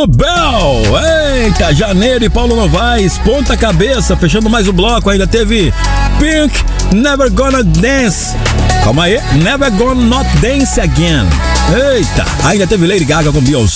Bluebell. Eita, janeiro e Paulo Novaes, ponta cabeça, fechando mais o bloco. Ainda teve Pink, Never Gonna Dance. Calma aí, Never Gonna Not Dance Again. Eita, ainda teve Lady Gaga com Beyoncé.